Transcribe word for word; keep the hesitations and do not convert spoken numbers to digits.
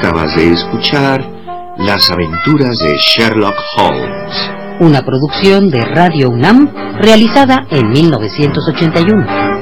Acabas de escuchar Las aventuras de Sherlock Holmes, una producción de Radio UNAM realizada en mil novecientos ochenta y uno.